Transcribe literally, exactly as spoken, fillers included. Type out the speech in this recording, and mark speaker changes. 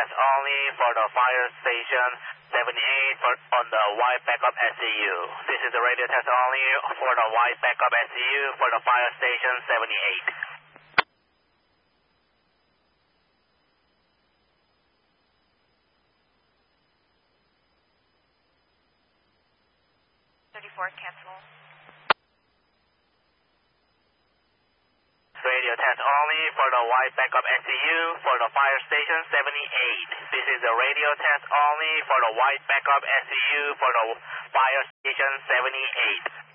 Speaker 1: test only for the fire station seventy-eight for, on the white backup S C U. This is the radio test only for the white backup S C U for the fire station seventy-eight.
Speaker 2: thirty-four, cancel.
Speaker 1: Radio test only for the white backup S C U for the fire station seventy-eight. This is the radio test only for the white backup S C U for the fire station seventy-eight.